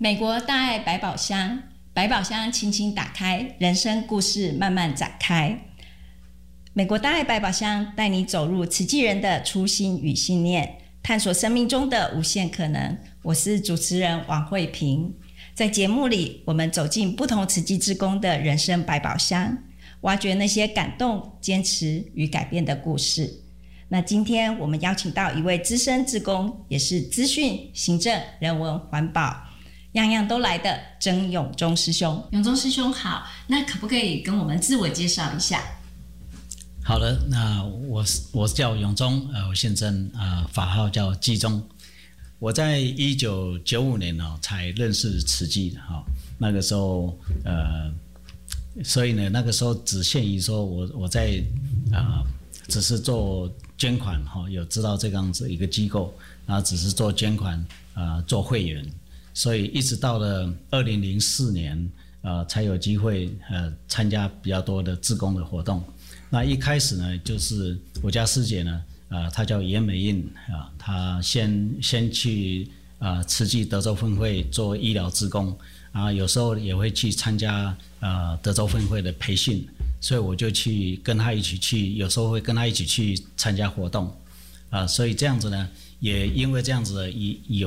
美国大爱百宝箱，百宝箱轻轻打开，人生故事慢慢展开。美国大爱百宝箱带你走入慈济人的初心与信念，探索生命中的无限可能。我是主持人王慧萍。在节目里，我们走进不同慈济志工的人生百宝箱，挖掘那些感动、坚持与改变的故事。那今天我们邀请到一位资深志工，也是资讯、行政、人文、环保样样都来的曾永忠师兄。永忠师兄好，那可不可以跟我们自我介绍一下？ 好的，那我叫永忠，我现在法号叫济忠。我在1995年才认识慈济的那个时候所以呢那个时候只限于说我在只是做捐款有知道这个样子一个机构，然后只是做捐款做会员，所以一直到了2004年才有机会参加比较多的志工的活动。那一开始呢，就是我家师姐呢她叫严美印她先去慈济德州分会做医疗志工有时候也会去参加德州分会的培训，所以我就去跟他一起去，有时候会跟他一起去参加活动所以这样子呢，也因为这样子的